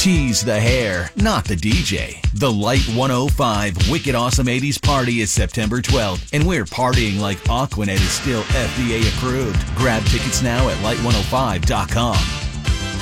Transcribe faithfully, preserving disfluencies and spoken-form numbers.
Tease the hair, not the D J. The Light one oh five Wicked Awesome eighties Party is September twelfth, and we're partying like Aquanet is still F D A approved. Grab tickets now at light one oh five dot com.